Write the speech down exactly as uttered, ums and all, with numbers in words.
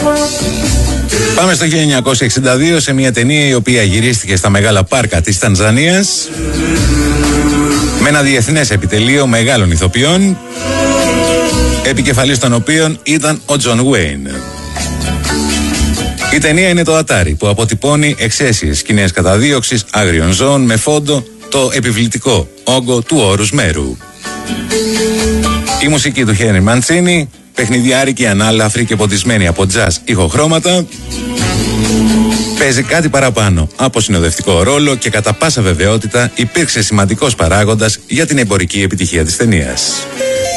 Πάμε στο χίλια εννιακόσια εξήντα δύο σε μια ταινία η οποία γυρίστηκε στα μεγάλα πάρκα της Τανζανίας με ένα διεθνές επιτελείο μεγάλων ηθοποιών, επικεφαλής των οποίων ήταν ο Τζον Γουέιν. Η ταινία είναι το Ατάρι, που αποτυπώνει εξαίσιες σκηνές καταδίωξης άγριων ζώων με φόντο το επιβλητικό όγκο του όρους μέρου. Η μουσική του Χένρι Μαντσίνι, παιχνιδιάρικη, ανάλαφρη και ποτισμένη από τζαζ ηχοχρώματα, παίζει κάτι παραπάνω από συνοδευτικό ρόλο και κατά πάσα βεβαιότητα υπήρξε σημαντικός παράγοντας για την εμπορική επιτυχία της ταινίας.